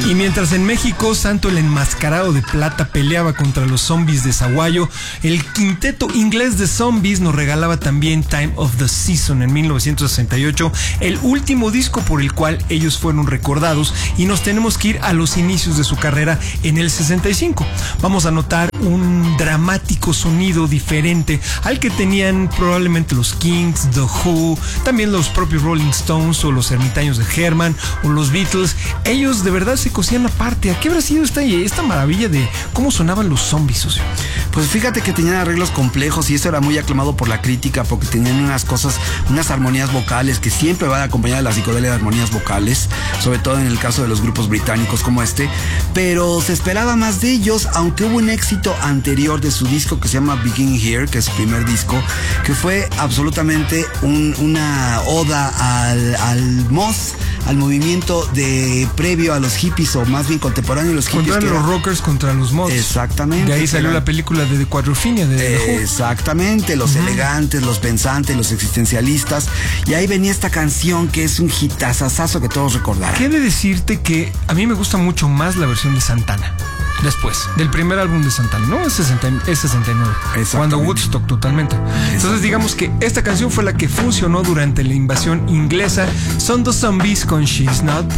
Y mientras en México Santo el Enmascarado de Plata peleaba contra los zombies de Zaguayo, el quinteto inglés de Zombies nos regalaba también Time of the Season en 1968, el último disco por el cual ellos fueron recordados, y nos tenemos que ir a los inicios de su carrera en el 65. Vamos a notar un dramático sonido diferente al que tenían probablemente los Kings, The Who, también los propios Rolling Stones o los Ermitaños de Herman o los Beatles. Ellos de verdad se cosían aparte. ¿A qué habrá sido esta maravilla de cómo sonaban los zombies, socio? Pues fíjate que tenían arreglos complejos y eso era muy aclamado por la crítica porque tenían unas armonías vocales que siempre van acompañadas de la psicodelia de armonías vocales, sobre todo en el caso de los grupos británicos como este, pero se esperaba más de ellos, aunque hubo un éxito anterior de su disco que se llama Begin Here, que es su primer disco, que fue absolutamente una oda al movimiento previo a los hippies, o más bien contemporáneo a los hippies. Contra los rockers contra los mods. Exactamente. De ahí salió la película de The Quadrophenia de The Who. Exactamente, los elegantes, los pensantes, los existencialistas. Y ahí venía esta canción que es un hitazazazo que todos recordarán. He de decirte que a mí me gusta mucho más la versión de Santana. Después, del primer álbum de Santana, ¿no? Es 69. Cuando Woodstock totalmente. Entonces digamos que esta canción fue la que funcionó durante la invasión inglesa. Son The Zombies con She's Not